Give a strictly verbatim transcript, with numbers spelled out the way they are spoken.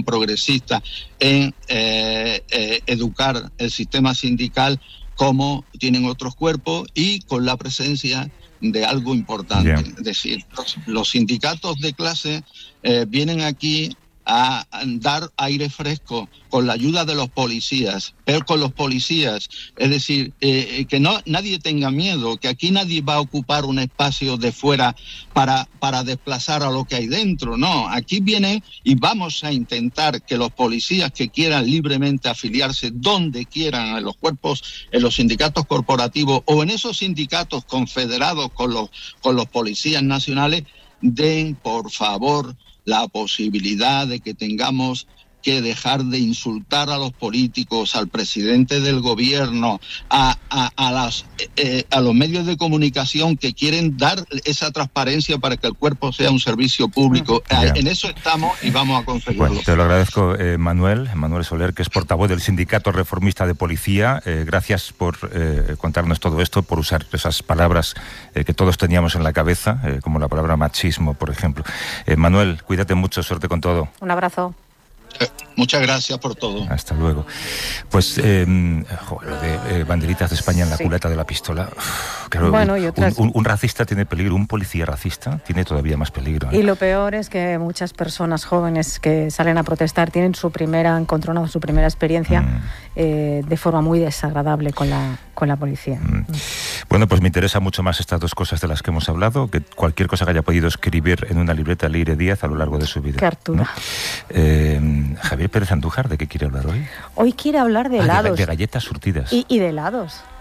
progresista en eh, eh, educar el sistema sindical como tienen otros cuerpos y con la presencia de algo importante. Bien. Es decir, los, los sindicatos de clase eh, vienen aquí a dar aire fresco con la ayuda de los policías, pero con los policías, es decir, eh, que no nadie tenga miedo, que aquí nadie va a ocupar un espacio de fuera para, para desplazar a lo que hay dentro, no, aquí vienen y vamos a intentar que los policías que quieran libremente afiliarse donde quieran, en los cuerpos, en los sindicatos corporativos o en esos sindicatos confederados con los, con los policías nacionales, den por favor la posibilidad de que tengamos que dejar de insultar a los políticos, al presidente del gobierno, a, a, a, las, eh, a los medios de comunicación que quieren dar esa transparencia para que el cuerpo sea un servicio público. Yeah. En eso estamos y vamos a conseguirlo. Bueno, te lo agradezco, eh, Manuel, Manuel Soler, que es portavoz del Sindicato Reformista de Policía. Eh, gracias por eh, contarnos todo esto, por usar esas palabras eh, que todos teníamos en la cabeza, eh, como la palabra machismo, por ejemplo. Eh, Manuel, cuídate mucho, suerte con todo. Un abrazo. Muchas gracias por todo. Hasta luego. Pues eh, joder, lo de eh, banderitas de España en la sí. culata de la pistola. Uf, claro, bueno, y otras... un, un, un racista tiene peligro, un policía racista tiene todavía más peligro, ¿eh? Y lo peor es que muchas personas jóvenes que salen a protestar tienen su primera, encontrado su primera experiencia mm. eh, de forma muy desagradable con la, con la policía. Mm. Bueno, pues me interesa mucho más estas dos cosas de las que hemos hablado, que cualquier cosa que haya podido escribir en una libreta Leire Díaz a lo largo de su vida. Qué hartura. ¿No? Eh, Javier Pérez Andújar, ¿de qué quiere hablar hoy? Hoy quiere hablar de ah, helados. De, de galletas surtidas. Y, y de helados.